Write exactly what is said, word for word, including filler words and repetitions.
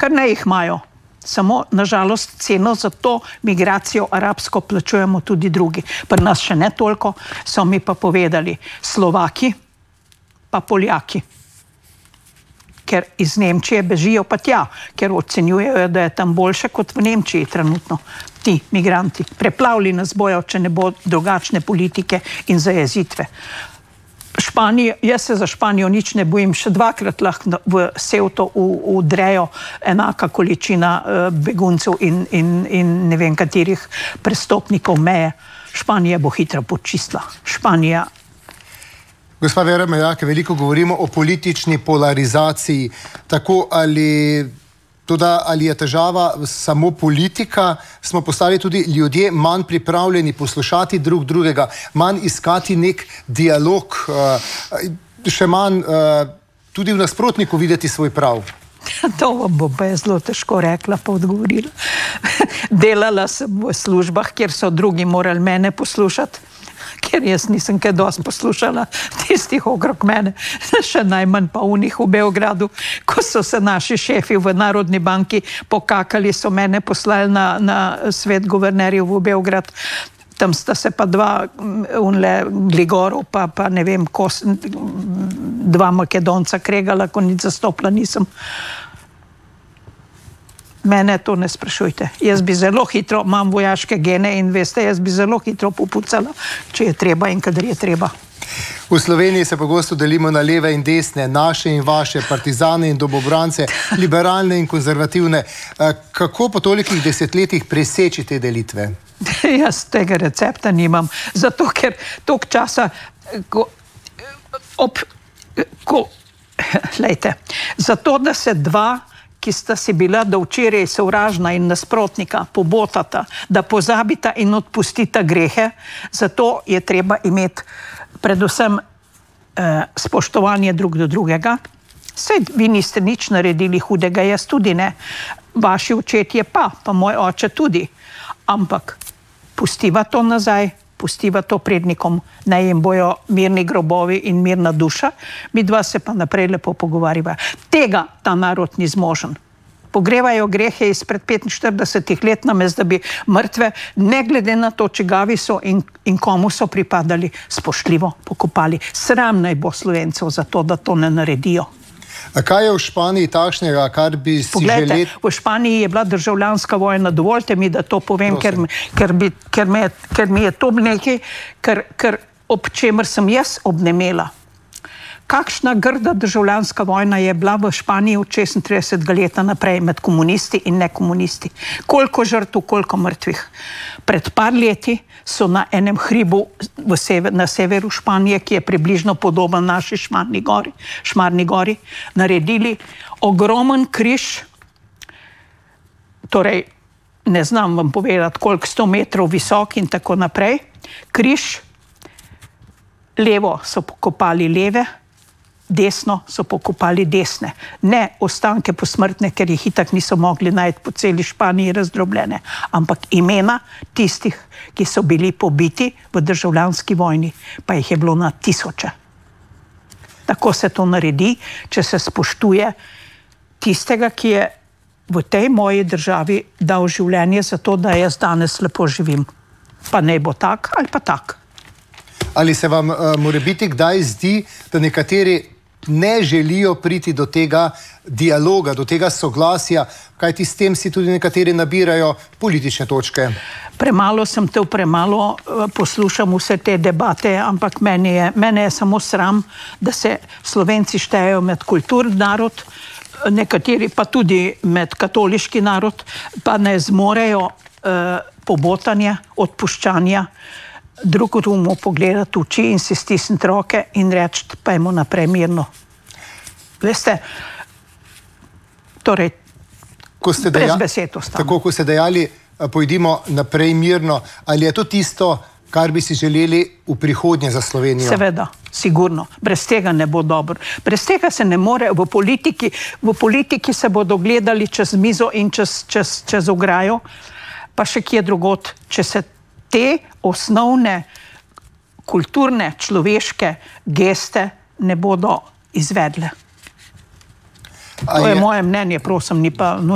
kar ne jih imajo. Samo, nažalost, ceno za to migracijo arabsko plačujemo tudi drugi. Pri nas še ne toliko, so mi pa povedali Slovaki pa Poljaki. Ker iz Nemčije bežijo pa tja, ker ocenjujejo, da je tam boljše kot v Nemčiji trenutno. Ti migranti. Preplavili nas bojo, če ne bo drugačne politike in zajezitve. Španija, jaz se za Španijo nič ne bojim, še dvakrat lahko v Ceuto udrejo enaka količina beguncev in, in, in ne vem katerih prestopnikov meje. Španija bo hitro počistila. Španija. Gospa Vera Majak, veliko govorimo o politični polarizaciji. Tako ali, toda, ali je težava samo politika, smo postali tudi ljudje manj pripravljeni poslušati drug drugega, manj iskati nek dialog, še manj tudi v nasprotniku videti svoj prav. To vam bo pa zelo težko rekla pa odgovorila. Delala sem v službah, kjer so drugi morali mene poslušati, ker jaz nisem kaj dosti poslušala tistih okrog mene, še najmanj pa unih v Beogradu. Ko so se naši šefi v Narodni banki pokakali, so mene poslali na, na svet guvernerjev v Beograd. Tam sta se pa dva, unle Gligorov, pa, pa ne vem, ko, dva Makedonca kregala, ko nič zastopila nisem. Mene to ne sprašujte. Jaz bi zelo hitro, imam vojaške gene in veste, jaz bi zelo hitro popucala, če je treba in kadar je treba. V Sloveniji se pogosto delimo na leve in desne, naše in vaše, partizane in domobrance, liberalne in konzervativne. Kako po tolikih desetletjih preseči te delitve? Jaz tega recepta nimam. Zato, ker toliko časa ko, ob, ko, lejte, zato, da se dva ki sta si bila do včeraj sovražna in nasprotnika, pobotata, da pozabita in odpustita grehe, zato je treba imeti predvsem eh, spoštovanje drug do drugega. Saj vi niste nič naredili hudega, jaz tudi ne. Vaši očetje pa, pa moj oče tudi. Ampak pustiva to nazaj, pustiva to prednikom, naj jim bojo mirni grobovi in mirna duša, mi dva se pa naprej lepo pogovarjava. Tega ta narod ni zmožen. Pogrevajo grehe izpred petinštiridesetih let namesto, da bi mrtve, ne glede na to, čigavi so in, in komu so pripadali, spoštljivo pokopali. Sram naj bo Slovencev za to, da to ne naredijo. A kaj je v Španiji takšnega, kar bi si Poglejte, želeli? V Španiji je bila državljanska vojna, dovoljte mi, da to povem, ker, ker, bi, ker, me, ker mi je to nekaj, ker, ker ob čemer sem jaz obnemela. Kakšna grda državljanska vojna je bila v Španiji od šestintridesetega leta naprej med komunisti in nekomunisti. Koliko žrtev, koliko mrtvih. Pred par leti so na enem hribu v sever, na severu Španije, ki je približno podoben naši Šmarni gori, Šmarni gori, naredili ogromen križ, torej ne znam vam povedati, koliko sto metrov visok in tako naprej. Križ, levo so pokopali leve, desno so pokopali desne. Ne ostanke posmrtne, ker jih itak niso mogli najti po celi Španiji razdrobljene, ampak imena tistih, ki so bili pobiti v državljanski vojni, pa jih je bilo na tisoče. Tako se to naredi, če se spoštuje tistega, ki je v tej moji državi dal življenje za to, da jaz danes lepo živim. Pa naj bo tak ali pa tak. Ali se vam uh, morebiti kdaj zdi, da nekateri ne želijo priti do tega dialoga, do tega soglasja, kajti s tem si tudi nekateri nabirajo politične točke? Premalo sem te, premalo poslušam vse te debate, ampak mene je, mene je samo sram, da se Slovenci štejejo med kulturni narod, nekateri pa tudi med katoliški narod, pa ne zmorejo eh, pobotanja, odpuščanja, drug rumo pogledati v oči in si stisniti roke in reči, pa jemo naprej mirno. Veste, torej, ko ste brez deja... besed ostane. Tako, ko ste dejali, pojdimo naprej mirno, ali je to tisto, kar bi si želeli v prihodnje za Slovenijo? Seveda, sigurno. Brez tega ne bo dobro. Brez tega se ne more v politiki, v politiki se bodo gledali čez mizo in čez, čez, čez ograjo, pa še kje drugot, če se te osnovne kulturne, človeške geste ne bodo izvedle. To je moje mnenje, prosim, ni pa